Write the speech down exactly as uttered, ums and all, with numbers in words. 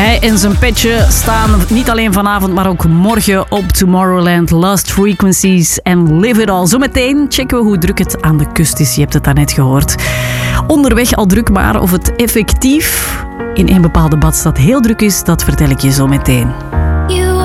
Hij en zijn petje staan niet alleen vanavond, maar ook morgen op Tomorrowland. Lost Frequencies en Live It All. Zometeen checken we hoe druk het aan de kust is. Je hebt het daarnet gehoord. Onderweg al druk, maar of het effectief in een bepaalde badstad heel druk is, dat vertel ik je zo meteen.